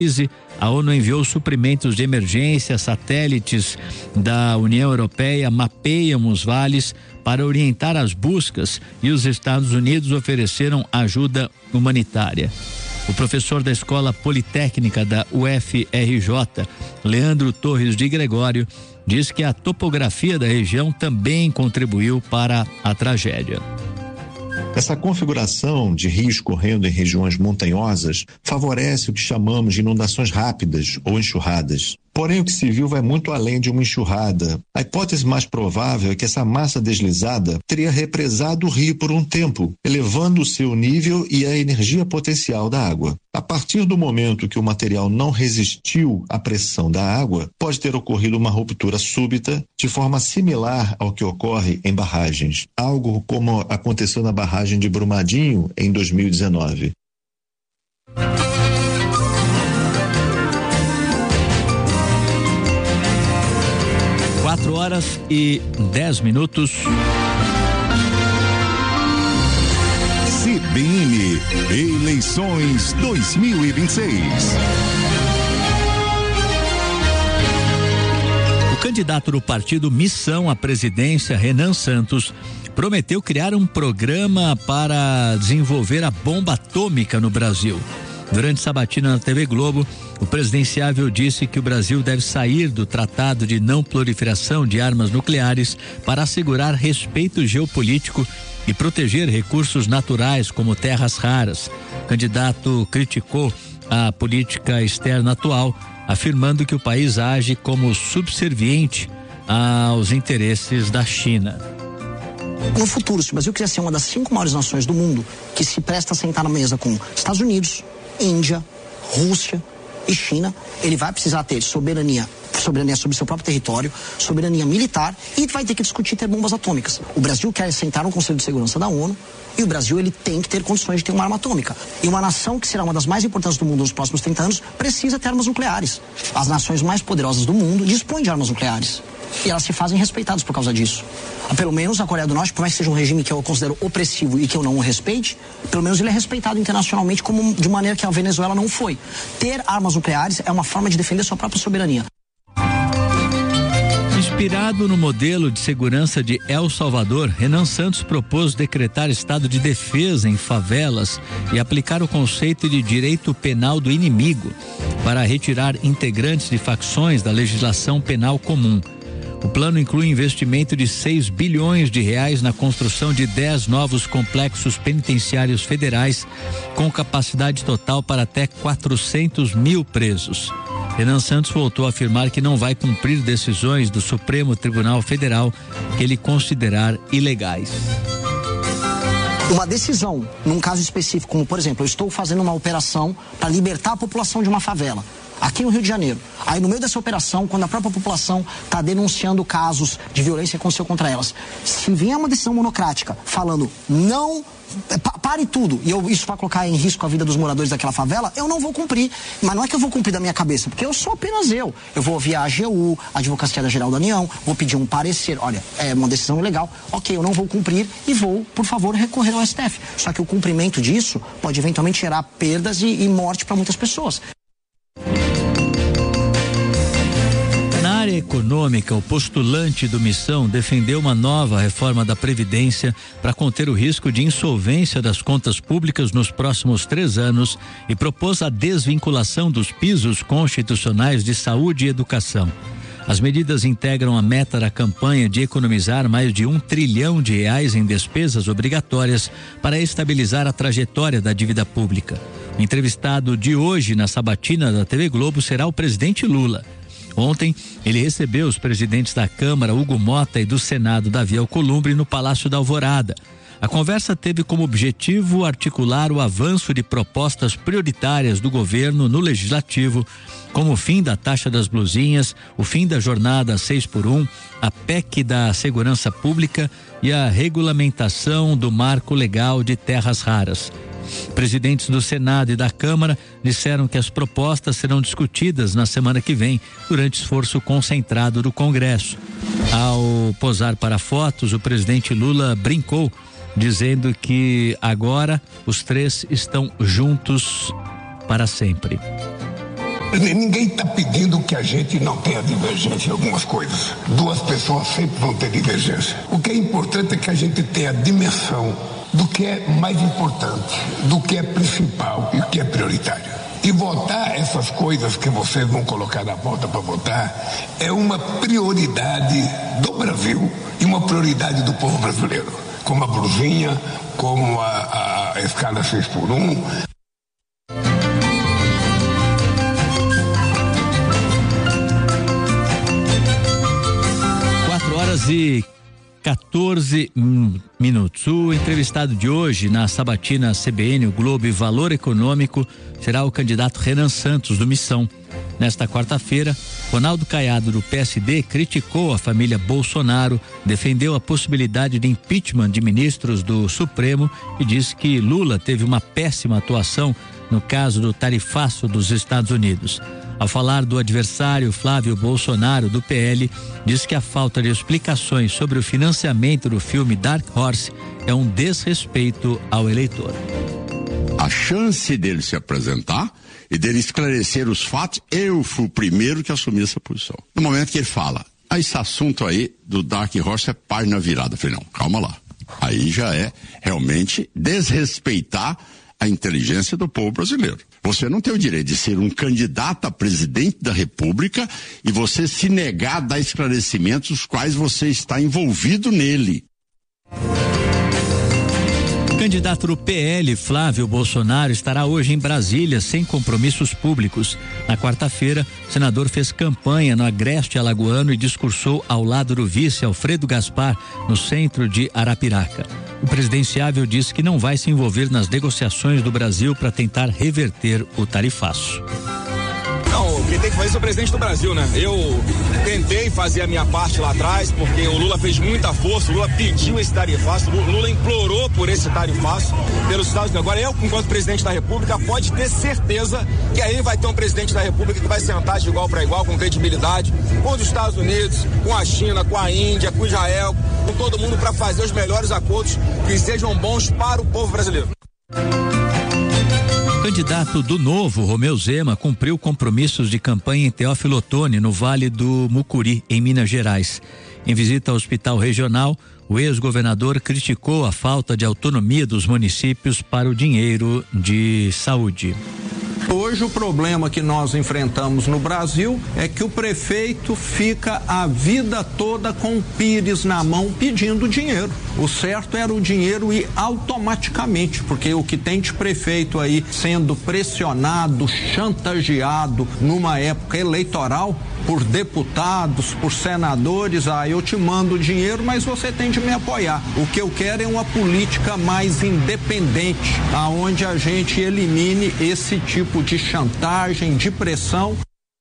A ONU enviou suprimentos de emergência, satélites da União Europeia mapeiam os vales para orientar as buscas e os Estados Unidos ofereceram ajuda humanitária. O professor da Escola Politécnica da UFRJ, Leandro Torres de Gregório, diz que a topografia da região também contribuiu para a tragédia. Essa configuração de rios correndo em regiões montanhosas favorece o que chamamos de inundações rápidas ou enxurradas. Porém, o que se viu vai muito além de uma enxurrada. A hipótese mais provável é que essa massa deslizada teria represado o rio por um tempo, elevando o seu nível e a energia potencial da água. A partir do momento que o material não resistiu à pressão da água, pode ter ocorrido uma ruptura súbita, de forma similar ao que ocorre em barragens. Algo como aconteceu na barragem de Brumadinho em 2019. 4h10. CBN Eleições 2026. O candidato do partido Missão à presidência, Renan Santos, prometeu criar um programa para desenvolver a bomba atômica no Brasil. Durante sabatina na TV Globo, o presidenciável disse que o Brasil deve sair do Tratado de Não Proliferação de Armas Nucleares para assegurar respeito geopolítico e proteger recursos naturais como terras raras. O candidato criticou a política externa atual, afirmando que o país age como subserviente aos interesses da China. No futuro, se o Brasil quiser ser uma das 5 maiores nações do mundo, que se presta a sentar na mesa com Estados Unidos, Índia, Rússia e China, ele vai precisar ter soberania sobre seu próprio território, soberania militar, e vai ter que discutir ter bombas atômicas. O Brasil quer sentar no Conselho de Segurança da ONU e o Brasil ele tem que ter condições de ter uma arma atômica. E uma nação que será uma das mais importantes do mundo nos próximos 30 anos precisa ter armas nucleares. As nações mais poderosas do mundo dispõem de armas nucleares. E elas se fazem respeitadas por causa disso. Pelo menos a Coreia do Norte, por mais que seja um regime que eu considero opressivo e que eu não o respeite, pelo menos ele é respeitado internacionalmente de maneira que a Venezuela não foi. Ter armas nucleares é uma forma de defender sua própria soberania. Inspirado no modelo de segurança de El Salvador, Renan Santos propôs decretar estado de defesa em favelas e aplicar o conceito de direito penal do inimigo para retirar integrantes de facções da legislação penal comum. O plano inclui investimento de 6 bilhões de reais na construção de 10 novos complexos penitenciários federais, com capacidade total para até 400 mil presos. Renan Santos voltou a afirmar que não vai cumprir decisões do Supremo Tribunal Federal que ele considerar ilegais. Uma decisão, num caso específico, como por exemplo, eu estou fazendo uma operação para libertar a população de uma favela, aqui no Rio de Janeiro. Aí no meio dessa operação, quando a própria população está denunciando casos de violência que aconteceu contra elas, se vier uma decisão monocrática falando não, pare tudo, e isso vai colocar em risco a vida dos moradores daquela favela, eu não vou cumprir. Mas não é que eu vou cumprir da minha cabeça, porque eu sou apenas eu. Eu vou via a AGU, a Advocacia Geral da União, vou pedir um parecer, olha, é uma decisão ilegal, ok, eu não vou cumprir e vou, por favor, recorrer ao STF. Só que o cumprimento disso pode eventualmente gerar perdas e morte para muitas pessoas. Na área econômica, o postulante do Missão defendeu uma nova reforma da Previdência para conter o risco de insolvência das contas públicas nos próximos 3 anos e propôs a desvinculação dos pisos constitucionais de saúde e educação. As medidas integram a meta da campanha de economizar mais de R$1 trilhão em despesas obrigatórias para estabilizar a trajetória da dívida pública. O entrevistado de hoje na sabatina da TV Globo será o presidente Lula. Ontem, ele recebeu os presidentes da Câmara, Hugo Motta, e do Senado, Davi Alcolumbre, no Palácio da Alvorada. A conversa teve como objetivo articular o avanço de propostas prioritárias do governo no Legislativo, como o fim da taxa das blusinhas, o fim da jornada 6x1, a PEC da segurança pública e a regulamentação do marco legal de terras raras. Presidentes do Senado e da Câmara disseram que as propostas serão discutidas na semana que vem, durante esforço concentrado do Congresso. Ao posar para fotos, o presidente Lula brincou, dizendo que agora os três estão juntos para sempre. Ninguém está pedindo que a gente não tenha divergência em algumas coisas. Duas pessoas sempre vão ter divergência. O que é importante é que a gente tenha a dimensão do que é mais importante, do que é principal e o que é prioritário. E votar essas coisas que vocês vão colocar na pauta para votar é uma prioridade do Brasil e uma prioridade do povo brasileiro. Como a blusinha, como a escala 6x1. 4h14. O entrevistado de hoje na sabatina CBN, o Globo e Valor Econômico será o candidato Renan Santos, do Missão. Nesta quarta-feira, Ronaldo Caiado, do PSD, criticou a família Bolsonaro, defendeu a possibilidade de impeachment de ministros do Supremo e disse que Lula teve uma péssima atuação no caso do tarifaço dos Estados Unidos. Ao falar do adversário Flávio Bolsonaro, do PL, diz que a falta de explicações sobre o financiamento do filme Dark Horse é um desrespeito ao eleitor. A chance dele se apresentar e dele esclarecer os fatos, eu fui o primeiro que assumi essa posição. No momento que ele fala, esse assunto aí do Dark Horse é página virada. Eu falei, não, calma lá. Aí já é realmente desrespeitar a inteligência do povo brasileiro. Você não tem o direito de ser um candidato a presidente da República e você se negar a dar esclarecimentos os quais você está envolvido nele. O candidato do PL, Flávio Bolsonaro, estará hoje em Brasília sem compromissos públicos. Na quarta-feira, o senador fez campanha no Agreste Alagoano e discursou ao lado do vice Alfredo Gaspar, no centro de Arapiraca. O presidenciável disse que não vai se envolver nas negociações do Brasil para tentar reverter o tarifaço. Não, quem tem que fazer isso é o presidente do Brasil, né? Eu tentei fazer a minha parte lá atrás, porque o Lula fez muita força, o Lula pediu esse tarifaço, o Lula implorou por esse tarifaço pelos Estados Unidos. Agora eu, enquanto presidente da República, pode ter certeza que aí vai ter um presidente da República que vai sentar de igual para igual, com credibilidade, com os Estados Unidos, com a China, com a Índia, com Israel, com todo mundo para fazer os melhores acordos que sejam bons para o povo brasileiro. O candidato do Novo, Romeu Zema, cumpriu compromissos de campanha em Teófilo Otoni, no Vale do Mucuri, em Minas Gerais. Em visita ao hospital regional, o ex-governador criticou a falta de autonomia dos municípios para o dinheiro de saúde. Hoje o problema que nós enfrentamos no Brasil é que o prefeito fica a vida toda com o pires na mão pedindo dinheiro. O certo era o dinheiro ir automaticamente, porque o que tem de prefeito aí sendo pressionado, chantageado numa época eleitoral por deputados, por senadores, eu te mando dinheiro, mas você tem de me apoiar. O que eu quero é uma política mais independente, aonde a gente elimine esse tipo de chantagem, de pressão.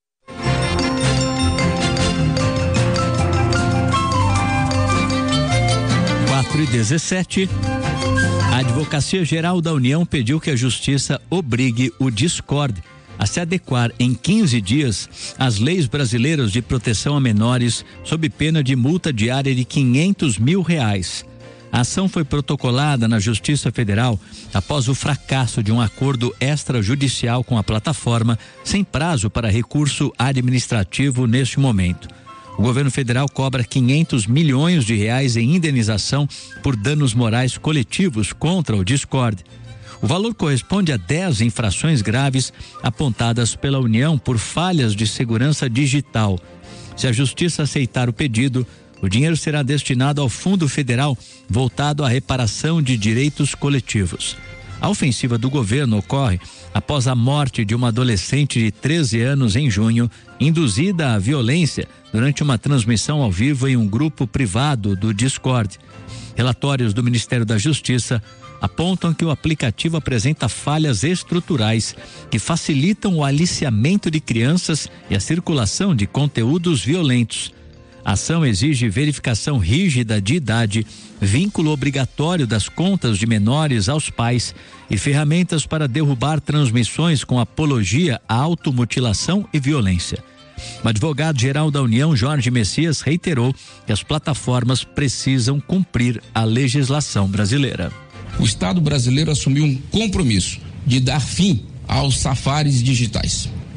e 17. A Advocacia Geral da União pediu que a Justiça obrigue o Discord a se adequar em 15 dias às leis brasileiras de proteção a menores, sob pena de multa diária de R$500 mil. A ação foi protocolada na Justiça Federal após o fracasso de um acordo extrajudicial com a plataforma, sem prazo para recurso administrativo neste momento. O governo federal cobra R$500 milhões em indenização por danos morais coletivos contra o Discord. O valor corresponde a 10 infrações graves apontadas pela União por falhas de segurança digital. Se a Justiça aceitar o pedido, o dinheiro será destinado ao Fundo Federal voltado à reparação de direitos coletivos. A ofensiva do governo ocorre após a morte de uma adolescente de 13 anos em junho, induzida à violência durante uma transmissão ao vivo em um grupo privado do Discord. Relatórios do Ministério da Justiça apontam que o aplicativo apresenta falhas estruturais que facilitam o aliciamento de crianças e a circulação de conteúdos violentos. A ação exige verificação rígida de idade, vínculo obrigatório das contas de menores aos pais e ferramentas para derrubar transmissões com apologia à automutilação e violência. O advogado-geral da União, Jorge Messias, reiterou que as plataformas precisam cumprir a legislação brasileira. O Estado brasileiro assumiu um compromisso de dar fim aos safaris digitais.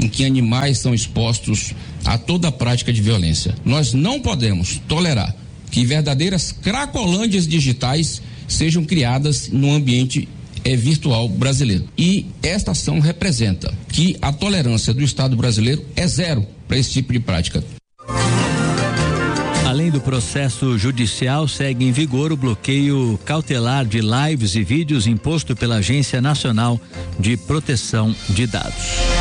em que animais são expostos a toda a prática de violência. Nós não podemos tolerar que verdadeiras cracolândias digitais sejam criadas no ambiente virtual brasileiro. E esta ação representa que a tolerância do Estado brasileiro é zero para esse tipo de prática. Além do processo judicial, segue em vigor o bloqueio cautelar de lives e vídeos imposto pela Agência Nacional de Proteção de Dados.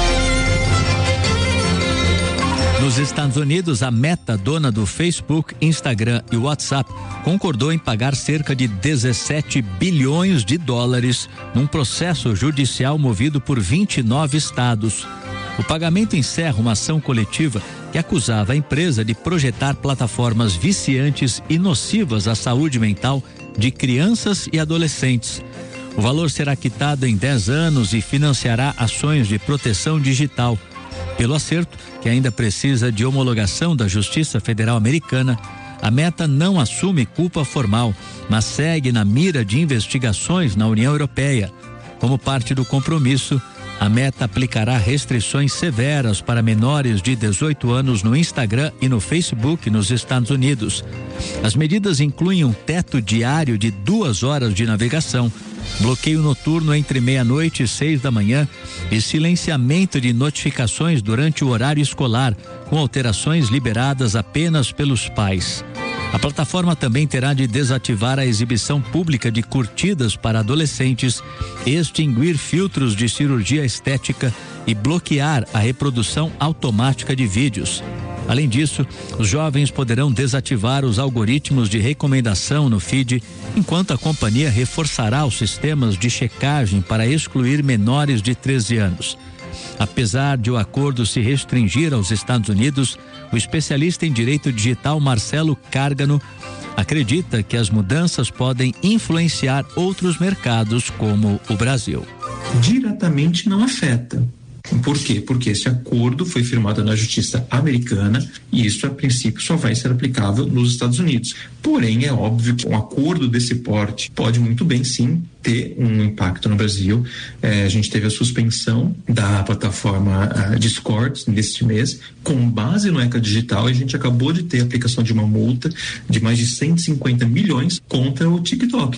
Nos Estados Unidos, a Meta, dona do Facebook, Instagram e WhatsApp, concordou em pagar cerca de 17 bilhões de dólares num processo judicial movido por 29 estados. O pagamento encerra uma ação coletiva que acusava a empresa de projetar plataformas viciantes e nocivas à saúde mental de crianças e adolescentes. O valor será quitado em 10 anos e financiará ações de proteção digital. Pelo acerto, que ainda precisa de homologação da Justiça Federal Americana, a Meta não assume culpa formal, mas segue na mira de investigações na União Europeia. Como parte do compromisso, a Meta aplicará restrições severas para menores de 18 anos no Instagram e no Facebook nos Estados Unidos. As medidas incluem um teto diário de 2 horas de navegação, bloqueio noturno entre meia-noite e 6 da manhã e silenciamento de notificações durante o horário escolar, com alterações liberadas apenas pelos pais. A plataforma também terá de desativar a exibição pública de curtidas para adolescentes, extinguir filtros de cirurgia estética e bloquear a reprodução automática de vídeos. Além disso, os jovens poderão desativar os algoritmos de recomendação no feed, enquanto a companhia reforçará os sistemas de checagem para excluir menores de 13 anos. Apesar de o acordo se restringir aos Estados Unidos, o especialista em direito digital Marcelo Cárgano acredita que as mudanças podem influenciar outros mercados como o Brasil. Diretamente não afeta. Por quê? Porque esse acordo foi firmado na Justiça Americana e isso, a princípio, só vai ser aplicável nos Estados Unidos. Porém, é óbvio que um acordo desse porte pode muito bem, sim, ter um impacto no Brasil. A gente teve a suspensão da plataforma Discord neste mês, com base no ECA Digital, e a gente acabou de ter a aplicação de uma multa de mais de 150 milhões contra o TikTok.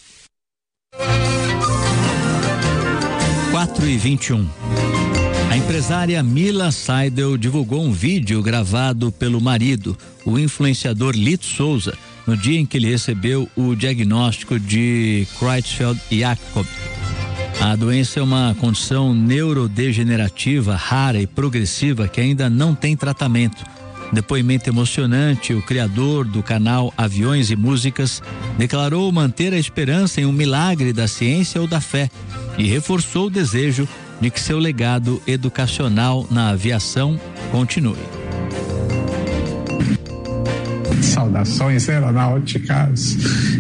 4h21. A empresária Mila Seidel divulgou um vídeo gravado pelo marido, o influenciador Lito Souza, no dia em que ele recebeu o diagnóstico de Creutzfeldt-Jakob. A doença é uma condição neurodegenerativa rara e progressiva que ainda não tem tratamento. Depoimento emocionante, o criador do canal Aviões e Músicas declarou manter a esperança em um milagre da ciência ou da fé e reforçou o desejo de que seu legado educacional na aviação continue. Saudações aeronáuticas.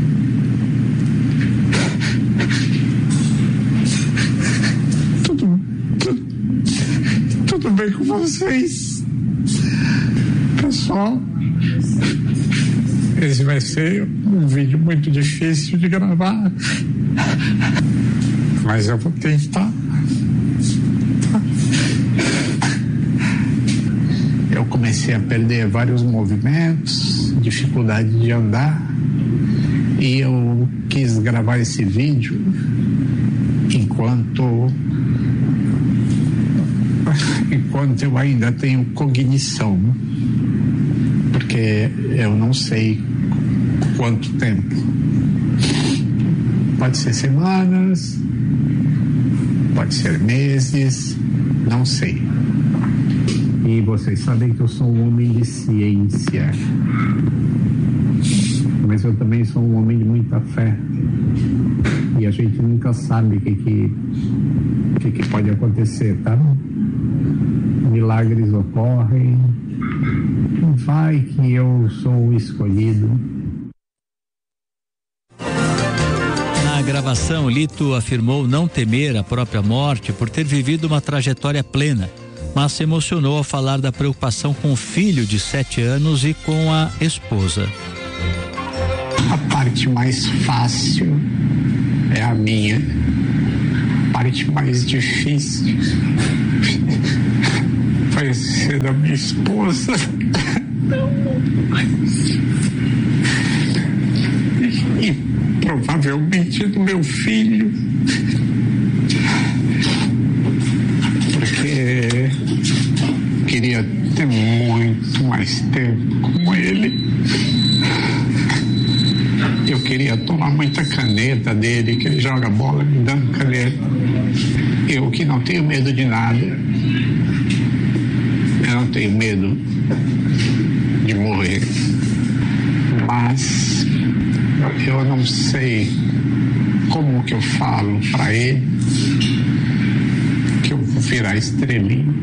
Tudo bem com vocês? Pessoal, esse vai ser um vídeo muito difícil de gravar, mas eu vou tentar. Eu comecei a perder vários movimentos, dificuldade de andar, e eu quis gravar esse vídeo enquanto eu ainda tenho cognição, porque eu não sei quanto tempo. Pode ser semanas, pode ser meses, não sei. E vocês sabem que eu sou um homem de ciência, mas eu também sou um homem de muita fé, e a gente nunca sabe o que pode acontecer, tá? Milagres ocorrem, vai que eu sou o escolhido. Na gravação, Lito afirmou não temer a própria morte por ter vivido uma trajetória plena, mas se emocionou ao falar da preocupação com o filho de 7 anos e com a esposa. A parte mais fácil é a minha. A parte mais difícil foi esquecer da minha esposa. E provavelmente do meu filho. Porque queria ter muito mais tempo com ele. Eu queria tomar muita caneta dele, que ele joga bola me dando caneta. Eu que não tenho medo de nada. Eu não tenho medo de morrer. Mas eu não sei como que eu falo para ele que eu vou virar estrelinha.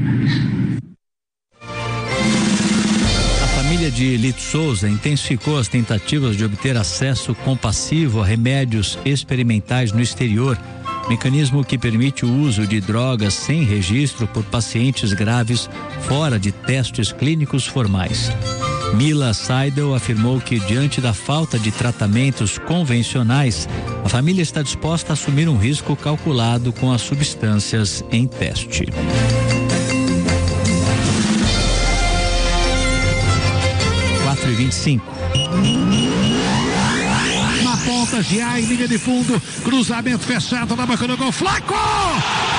A família de Lito Souza intensificou as tentativas de obter acesso compassivo a remédios experimentais no exterior, mecanismo que permite o uso de drogas sem registro por pacientes graves fora de testes clínicos formais. Mila Seidel afirmou que, diante da falta de tratamentos convencionais, a família está disposta a assumir um risco calculado com as substâncias em teste. e 25. Na ponta, Giai, linha de fundo, cruzamento fechado na boca do gol, Flaco!